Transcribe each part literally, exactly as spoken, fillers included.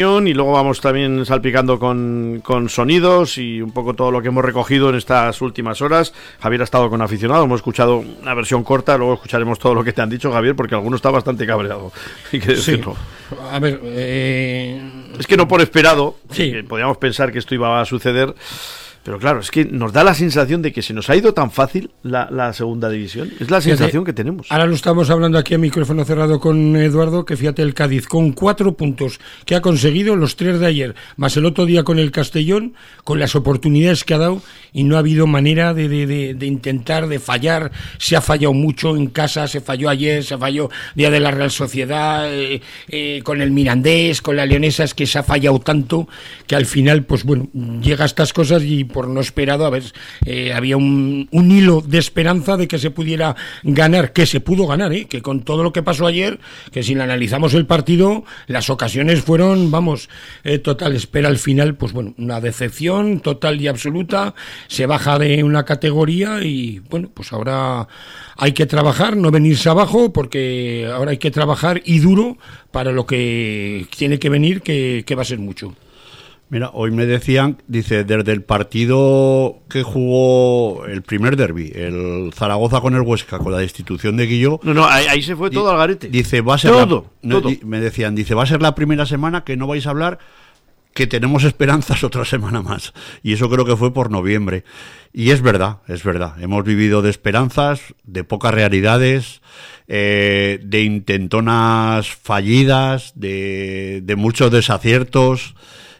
y luego vamos también salpicando con, con sonidos y un poco todo lo que hemos recogido en estas últimas horas. Javier ha estado con aficionados, hemos escuchado una versión corta, luego escucharemos todo lo que te han dicho, Javier, porque alguno está bastante cabreado, hay que decirlo. Sí. A ver, eh... es que no por esperado, sí. que podíamos pensar que esto iba a suceder. Pero claro, es que nos da la sensación de que se nos ha ido tan fácil la, la segunda división. Es la sensación fíjate, que tenemos. Ahora lo estamos hablando aquí a micrófono cerrado con Eduardo, que fíjate el Cádiz, con cuatro puntos que ha conseguido, los tres de ayer, más el otro día con el Castellón, con las oportunidades que ha dado, y no ha habido manera de, de, de, de intentar, de fallar. Se ha fallado mucho en casa, se falló ayer, se falló día de la Real Sociedad, eh, eh, con el Mirandés, con la Leonesa, es que se ha fallado tanto que al final, pues bueno, llega a estas cosas y por no esperado, a ver, eh, había un, un hilo de esperanza de que se pudiera ganar, que se pudo ganar, ¿eh? Que con todo lo que pasó ayer, que si analizamos el partido, las ocasiones fueron, vamos, eh, totales, pero al final, pues bueno, una decepción total y absoluta, se baja de una categoría y bueno, pues ahora hay que trabajar, no venirse abajo, porque ahora hay que trabajar y duro para lo que tiene que venir, que, que va a ser mucho. Mira, hoy me decían, dice, desde el partido que jugó el primer derbi, el Zaragoza con el Huesca, con la destitución de Guilló... No, no, ahí, ahí se fue todo al garete. Dice, va a ser... Todo, la, todo. Me decían, dice, va a ser la primera semana que no vais a hablar, que tenemos esperanzas otra semana más. Y eso creo que fue por noviembre. Y es verdad, es verdad. Hemos vivido de esperanzas, de pocas realidades, eh, de intentonas fallidas, de, de muchos desaciertos...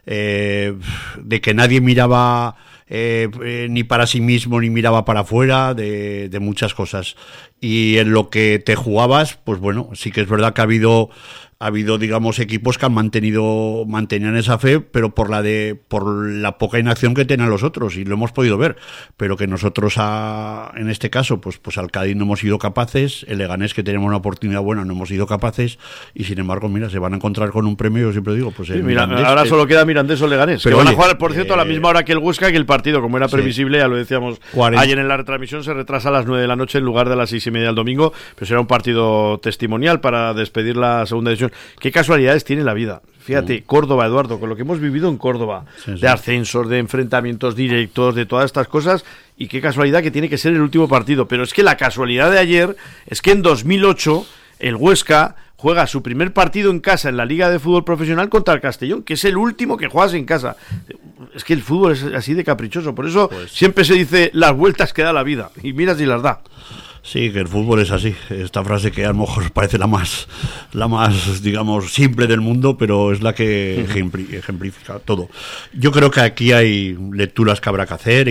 Eh, de que nadie miraba eh, eh, ni para sí mismo ni miraba para afuera, de, de muchas cosas, y en lo que te jugabas, pues bueno, sí que es verdad que ha habido ha habido, digamos, equipos que han mantenido, mantenían esa fe, pero por la de, por la poca inacción que tenían los otros, y lo hemos podido ver, pero que nosotros a, en este caso, pues, pues al Cádiz no hemos sido capaces, el Leganés, que tenemos una oportunidad buena, no hemos sido capaces, y sin embargo, mira, se van a encontrar con un premio, yo siempre digo, pues sí, mira, Mirandés, ahora eh, solo queda Mirandés o Leganés, pero que van oye, a jugar, por cierto, eh, a la misma hora que el Huesca, que el partido, como era previsible, sí, ya lo decíamos cuarenta ayer en la retransmisión, se retrasa a las nueve de la noche en lugar de las seis y media del domingo, pero será un partido testimonial para despedir la segunda división. Qué casualidad tiene la vida. Fíjate, mm. Córdoba, Eduardo, con lo que hemos vivido en Córdoba, sí, sí. de ascensos, de enfrentamientos directos, de todas estas cosas, y qué casualidad que tiene que ser el último partido. Pero es que la casualidad de ayer es que en dos mil ocho el Huesca juega su primer partido en casa en la Liga de Fútbol Profesional contra el Castellón, que es el último que juegas en casa. Es que el fútbol es así de caprichoso, por eso pues... siempre se dice las vueltas que da la vida, y mira si las da. Sí, que el fútbol es así. Esta frase que a lo mejor parece la más, la más, digamos, simple del mundo, pero es la que ejemplifica todo. Yo creo que aquí hay lecturas que habrá que hacer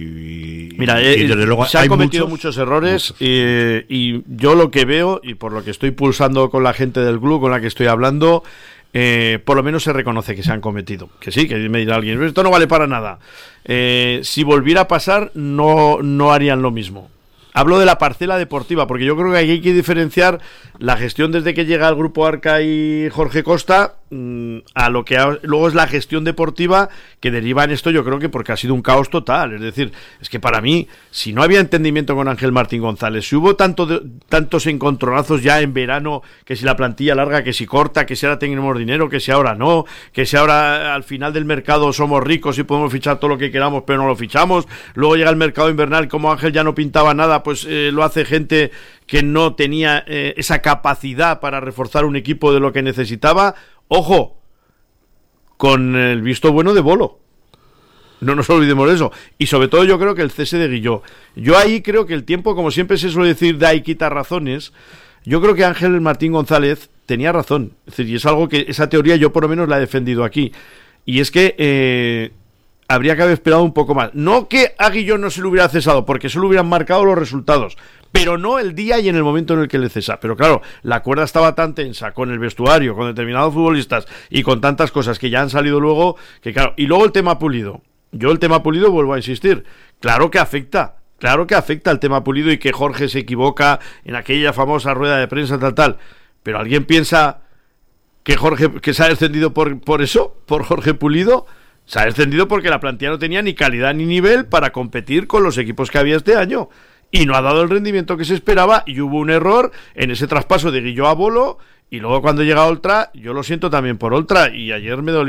y, y mira, y desde luego se han cometido muchos, muchos errores muchos. Y, y yo lo que veo y por lo que estoy pulsando con la gente del club con la que estoy hablando, eh, por lo menos se reconoce que se han cometido. Que sí, que me dirá alguien, esto no vale para nada. Eh, si volviera a pasar, no, no harían lo mismo. Hablo de la parcela deportiva, porque yo creo que aquí hay que diferenciar la gestión desde que llega el Grupo Arca y Jorge Costa mmm, a lo que ha, luego es la gestión deportiva que deriva en esto, yo creo que porque ha sido un caos total. Es decir, es que para mí, si no había entendimiento con Ángel Martín González, si hubo tanto de, tantos encontronazos ya en verano, que si la plantilla larga, que si corta, que si ahora tenemos dinero, que si ahora no, que si ahora al final del mercado somos ricos y podemos fichar todo lo que queramos, pero no lo fichamos, luego llega el mercado invernal, como Ángel ya no pintaba nada, pues eh, lo hace gente que no tenía eh, esa capacidad para reforzar un equipo de lo que necesitaba. Ojo, con el visto bueno de Bolo. No nos olvidemos de eso. Y sobre todo yo creo que el cese de Guilló. Yo ahí creo que el tiempo, como siempre se suele decir, da y quita razones. Yo creo que Ángel Martín González tenía razón. Es decir, y es algo que esa teoría yo por lo menos la he defendido aquí. Y es que eh, habría que haber esperado un poco más. No que a Guilló no se lo hubiera cesado, porque solo hubieran marcado los resultados, pero no el día y en el momento en el que le cesa. Pero claro, la cuerda estaba tan tensa con el vestuario, con determinados futbolistas y con tantas cosas que ya han salido luego, que claro, y luego el tema Pulido. Yo el tema Pulido vuelvo a insistir, claro que afecta, claro que afecta el tema Pulido y que Jorge se equivoca en aquella famosa rueda de prensa tal tal, pero ¿alguien piensa que Jorge, que se ha descendido por, por eso, por Jorge Pulido? Se ha descendido porque la plantilla no tenía ni calidad ni nivel para competir con los equipos que había este año. Y no ha dado el rendimiento que se esperaba y hubo un error en ese traspaso de Guilló a Bolo Y luego cuando llega Oltra, yo lo siento también por Oltra, y ayer me dolió